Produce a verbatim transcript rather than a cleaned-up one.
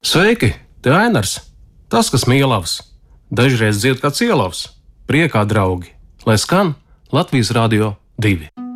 Sveiki, te Ainars, tas, kas mīlavs, dažreiz dzied kā cielavs, priekā draugi, lai skan Latvijas Radio divi.